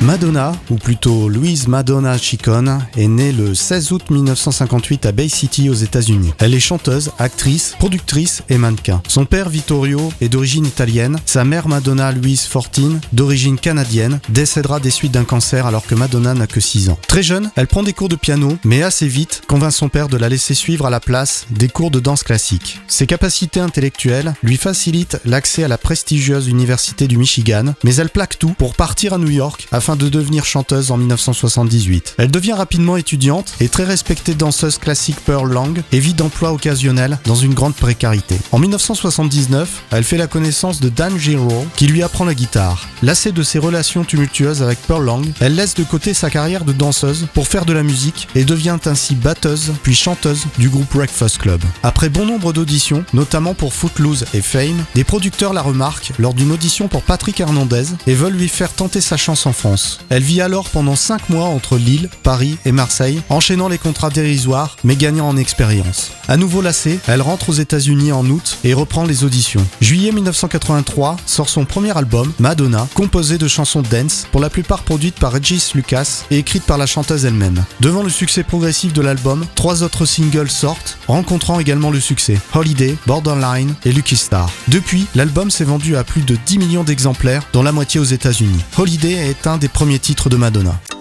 Madonna, ou plutôt Louise Madonna Chicone, est née le 16 août 1958 à Bay City aux États-Unis. Elle est chanteuse, actrice, productrice et mannequin. Son père Vittorio est d'origine italienne, sa mère Madonna Louise Fortin, d'origine canadienne, décédera des suites d'un cancer alors que Madonna n'a que 6 ans. Très jeune, elle prend des cours de piano, mais assez vite convainc son père de la laisser suivre à la place des cours de danse classique. Ses capacités intellectuelles lui facilitent l'accès à la prestigieuse Université du Michigan, mais elle plaque tout pour partir à New York afin de devenir chanteuse en 1978. Elle devient rapidement étudiante et très respectée danseuse classique Pearl Lang et vit d'emploi occasionnel dans une grande précarité. En 1979, elle fait la connaissance de Dan Giro qui lui apprend la guitare. Lassée de ses relations tumultueuses avec Pearl Lang, elle laisse de côté sa carrière de danseuse pour faire de la musique et devient ainsi batteuse puis chanteuse du groupe Breakfast Club. Après bon nombre d'auditions, notamment pour Footloose et Fame, des producteurs la remarquent lors d'une audition pour Patrick Hernandez et veulent lui faire tenter sa chance en France. Elle vit alors pendant 5 mois entre Lille, Paris et Marseille, enchaînant les contrats dérisoires mais gagnant en expérience. À nouveau lassée, elle rentre aux États-Unis en août et reprend les auditions. Juillet 1983 sort son premier album, Madonna, composé de chansons dance, pour la plupart produites par Regis Lucas et écrites par la chanteuse elle-même. Devant le succès progressif de l'album, 3 autres singles sortent, rencontrant également le succès: Holiday, Borderline et Lucky Star. Depuis, l'album s'est vendu à plus de 10 millions d'exemplaires, dont la moitié aux États-Unis. Holiday est un des premiers titres de Madonna.